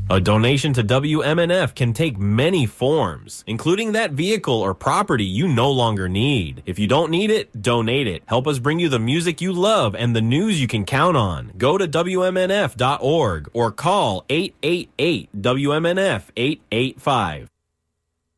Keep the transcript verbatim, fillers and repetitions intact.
A donation to W M N F can take many forms, including that vehicle or property you no longer need. If you don't need it, donate it. Help us bring you the music you love and the news you can count on. Go to W M N F dot org or call eight eight eight W M N F eight eight five.